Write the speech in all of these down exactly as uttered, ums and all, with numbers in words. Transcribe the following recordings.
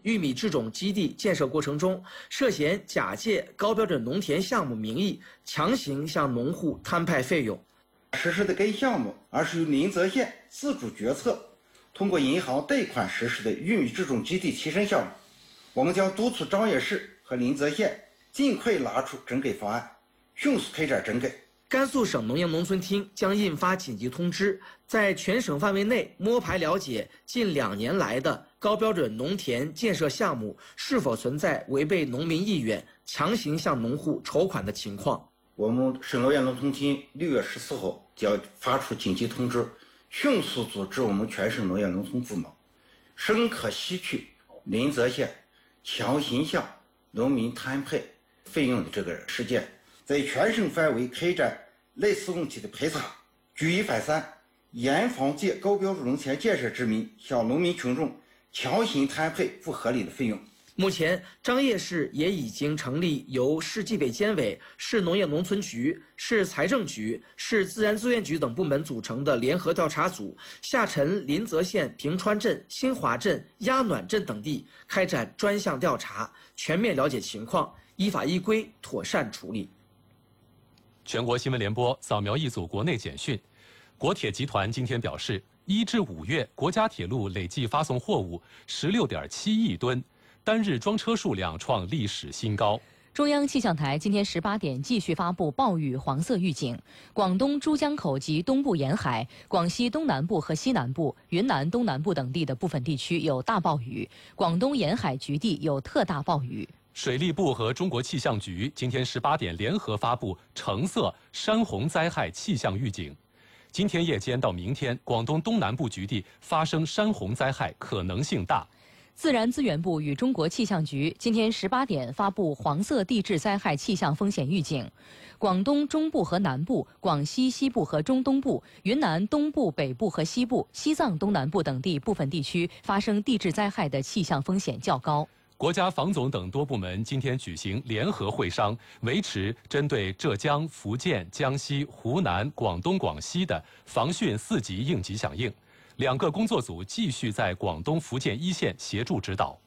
玉米制种基地建设过程中，涉嫌假借高标准农田项目名义，强行向农户摊派费用。 实施的该项目，而是由临泽县自主决策，通过银行贷款实施的玉米制种基地提升项目。我们将督促张掖市和临泽县尽快拿出整改方案，迅速开展整改。 甘肃省农业农村厅将印发紧急通知，在全省范围内摸排了解近两年来的高标准农田建设项目是否存在违背农民意愿、强行向农户筹款的情况。 我们省农业农村厅六月十四号将发出紧急通知，迅速组织我们全省农业农村部门，深刻吸取临泽县强行向农民摊派费用的这个事件，在全省范围开展类似问题的排查，举一反三，严防借高标准农田建设之名向农民群众强行摊派不合理的费用。 目前，张掖市也已经成立由市纪委监委、市农业农村局、市财政局、市自然资源局等部门组成的联合调查组，下沉临泽县平川镇、新华镇、鸭暖镇等地，开展专项调查，全面了解情况，依法依规妥善处理。 全国新闻联播扫描一组国内简讯。国铁集团今天表示，一至五月国家铁路累计发送货物十六点七亿吨。单日装车数量创历史新高。 中央气象台今天十八点继续发布暴雨黄色预警，广东珠江口及东部沿海、广西东南部和西南部、云南东南部等地的部分地区有大暴雨，广东沿海局地有特大暴雨。 水利部和中国气象局今天十八点联合发布橙色山洪灾害气象预警。今天夜间到明天，广东东南部局地发生山洪灾害可能性大。 自然资源部与中国气象局今天十八点发布黄色地质灾害气象风险预警，广东中部和南部、广西西部和中东部、云南东部、北部和西部、西藏东南部等地部分地区发生地质灾害的气象风险较高。 国家防总等多部门今天举行联合会商，维持针对浙江、福建、江西、湖南、广东、广西的防汛四级应急响应。两个工作组继续在广东、福建一线协助指导。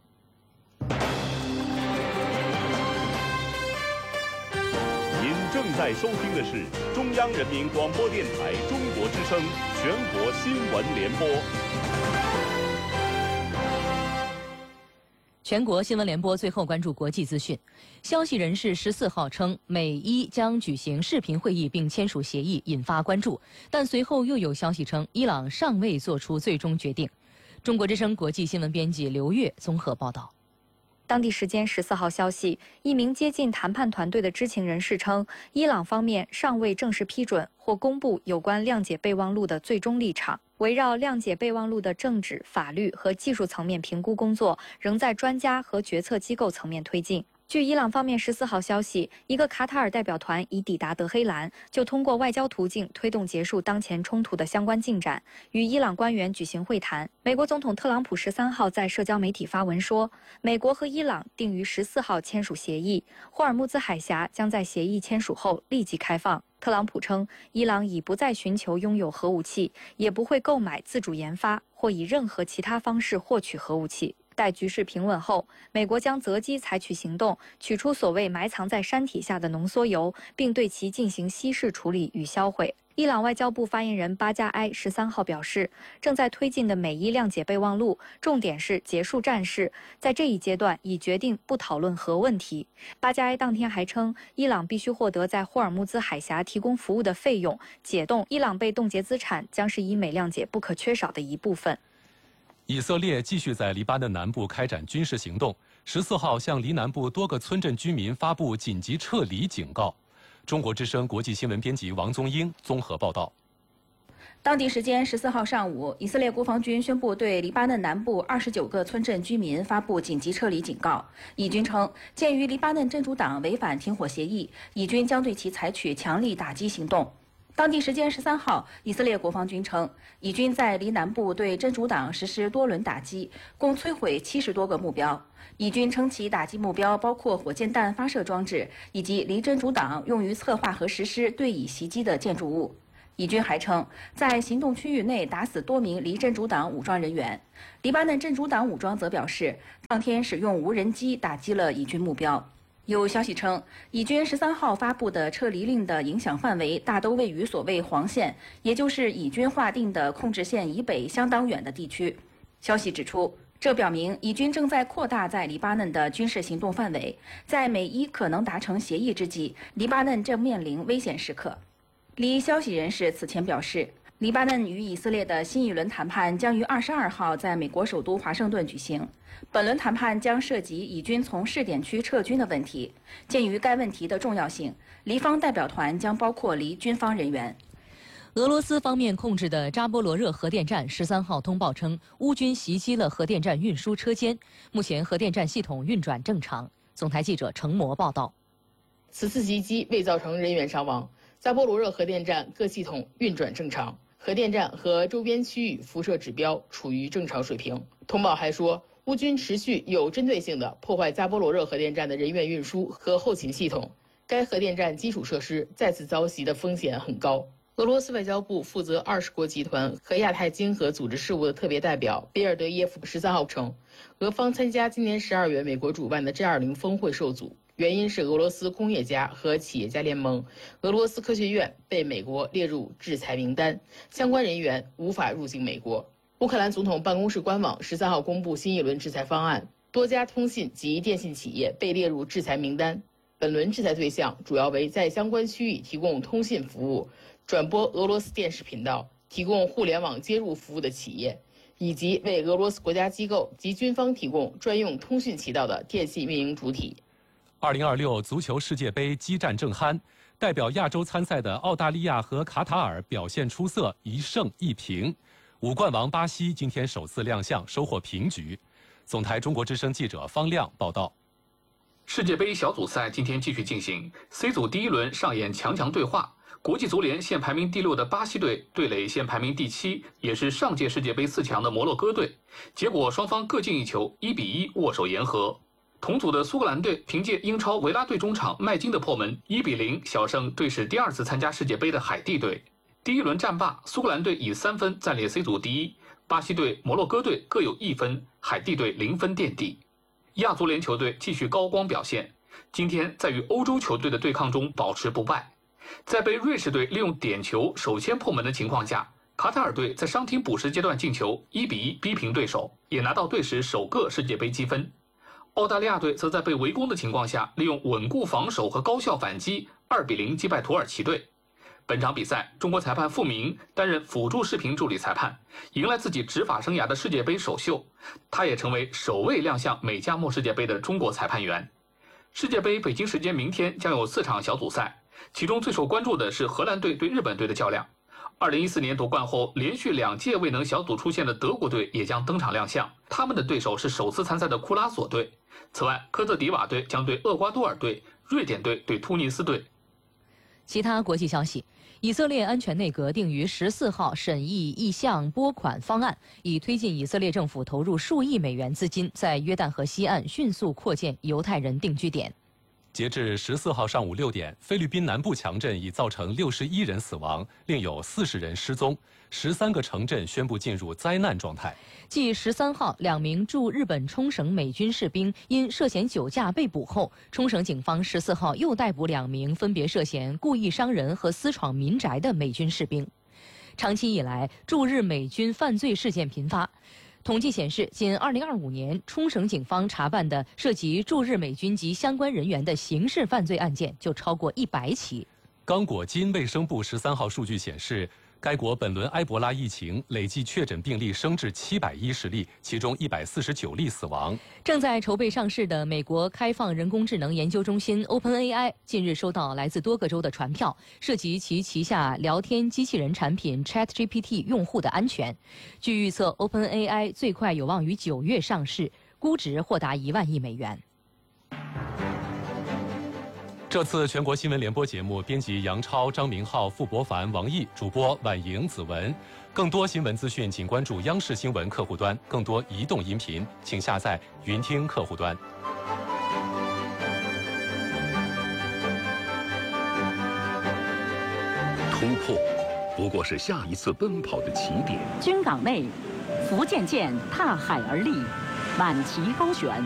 您正在收听的是中央人民广播电台中国之声全国新闻联播。 全国新闻联播最后关注国际资讯。消息人士十四号称，美伊将举行视频会议并签署协议，引发关注。但随后又有消息称，伊朗尚未做出最终决定。中国之声国际新闻编辑刘越综合报道。 当地时间十四号消息，一名接近谈判团队的知情人士称，伊朗方面尚未正式批准或公布有关谅解备忘录的最终立场。围绕谅解备忘录的政治、法律和技术层面评估工作，仍在专家和决策机构层面推进。据伊朗方面十四号消息，一个卡塔尔代表团已抵达德黑兰，就通过外交途径推动结束当前冲突的相关进展，与伊朗官员举行会谈。美国总统特朗普十三号在社交媒体发文说，美国和伊朗定于十四号签署协议，霍尔木兹海峡将在协议签署后立即开放。特朗普称，伊朗已不再寻求拥有核武器，也不会购买、自主研发或以任何其他方式获取核武器。待局势平稳后，美国将择机采取行动，取出所谓埋藏在山体下的浓缩铀，并对其进行稀释处理与销毁。伊朗外交部发言人巴加埃十三号表示，正在推进的美伊谅解备忘录，重点是结束战事，在这一阶段已决定不讨论核问题。巴加埃当天还称，伊朗必须获得在霍尔木兹海峡提供服务的费用，解冻伊朗被冻结资产将是伊美谅解不可缺少的一部分。 以色列继续在黎巴嫩南部开展军事行动，十四号向黎南部多个村镇居民发布紧急撤离警告。中国之声国际新闻编辑王宗英综合报道。 当地时间十四号上午，以色列国防军宣布对黎巴嫩南部二十九个村镇居民发布紧急撤离警告。以军称，鉴于黎巴嫩真主党违反停火协议，以军将对其采取强力打击行动。当地时间十三号，以色列国防军称，以军在黎南部对真主党实施多轮打击，共摧毁七十多个目标。以军称其打击目标包括火箭弹发射装置以及离真主党用于策划和实施对以袭击的建筑物。 以军还称，在行动区域内打死多名离真主党武装人员。黎巴嫩真主党武装则表示，当天使用无人机打击了以军目标。有消息称，以军十三号发布的撤离令的影响范围大都位于所谓黄线，也就是以军划定的控制线以北相当远的地区。消息指出，这表明以军正在扩大在黎巴嫩的军事行动范围，在美伊可能达成协议之际，黎巴嫩正面临危险时刻。黎消息人士此前表示，黎巴嫩与以色列的新一轮谈判将于二十二号在美国首都华盛顿举行。本轮谈判将涉及以军从试点区撤军的问题。鉴于该问题的重要性，黎方代表团将包括黎军方人员。 俄罗斯方面控制的扎波罗热核电站十三号通报称，乌军袭击了核电站运输车间，目前核电站系统运转正常。总台记者程模报道。 此次袭击未造成人员伤亡。扎波罗热核电站各系统运转正常，核电站和周边区域辐射指标处于正常水平。通报还说，乌军持续有针对性地破坏扎波罗热核电站的人员运输和后勤系统，该核电站基础设施再次遭袭的风险很高。俄罗斯外交部负责二十国集团和亚太经合组织事务的特别代表别尔德耶夫十三号称，俄方参加今年十二月美国主办的 G 二十 峰会受阻。原因是俄罗斯工业家和企业家联盟俄罗斯科学院被美国列入制裁名单，相关人员无法入境美国。乌克兰总统办公室官网十三号公布新一轮制裁方案，多家通信及电信企业被列入制裁名单。本轮制裁对象主要为在相关区域提供通信服务、转播俄罗斯电视频道、提供互联网接入服务的企业，以及为俄罗斯国家机构及军方提供专用通讯渠道的电信运营主体。 二零二六足球世界杯激战正酣，代表亚洲参赛的澳大利亚和卡塔尔表现出色，一胜一平。五冠王巴西今天首次亮相，收获平局。总台中国之声记者方亮报道。 世界杯小组赛今天继续进行 ，C 组第一轮上演强强对话。国际足联现排名第六的巴西队对垒现排名第七，也是上届世界杯四强的摩洛哥队。结果双方各进一球，一比一握手言和。同组的苏格兰队凭借英超维拉队中场麦金的破门，一比零小胜队史第二次参加世界杯的海地队。第一轮战罢，苏格兰队以三分暂列 C 组第一，巴西队、摩洛哥队各有一分，海地队零分垫底。亚足联球队继续高光表现，今天在与欧洲球队的对抗中保持不败。在被瑞士队利用点球首先破门的情况下，卡塔尔队在伤停补时阶段进球，一比一逼平对手，也拿到队史首个世界杯积分。澳大利亚队则在被围攻的情况下，利用稳固防守和高效反击，二比零击败土耳其队。本场比赛，中国裁判傅明担任辅助视频助理裁判，迎来自己执法生涯的世界杯首秀。他也成为首位亮相美加墨世界杯的中国裁判员。世界杯北京时间明天将有四场小组赛，其中最受关注的是荷兰队对日本队的较量。二零一四年夺冠后连续两届未能小组出线的德国队也将登场亮相，他们的对手是首次参赛的库拉索队。此外，科特迪瓦队将对厄瓜多尔队，瑞典队对突尼斯队。 其他国际消息，以色列安全内阁定于十四号审议一项拨款方案，以推进以色列政府投入数亿美元资金，在约旦河西岸迅速扩建犹太人定居点。 截至十四号上午六点，菲律宾南部强震已造成六十一人死亡，另有四十人失踪，十三个城镇宣布进入灾难状态。 继十三号两名驻日本冲绳美军士兵因涉嫌酒驾被捕后，冲绳警方十四号又逮捕两名分别涉嫌故意伤人和私闯民宅的美军士兵。长期以来，驻日美军犯罪事件频发。统计显示，仅二零二五年，冲绳警方查办的涉及驻日美军及相关人员的刑事犯罪案件就超过一百起。 刚果金卫生部十三号数据显示，该国本轮埃博拉疫情累计确诊病例升至七百一十例，其中一百四十九例死亡。 正在筹备上市的美国开放人工智能研究中心 OpenAI 近日收到来自多个州的传票，涉及其旗下聊天机器人产品 ChatGPT 用户的安全。据预测 ，OpenAI 最快有望于九月上市，估值或达一万亿美元。 这次全国新闻联播节目，编辑杨超、张明浩、傅博凡、王毅，主播婉莹、子文。更多新闻资讯，请关注央视新闻客户端。更多移动音频，请下载云听客户端。 突破、 不过是下一次奔跑的起点。 军港内，福建舰踏海而立，满旗高悬。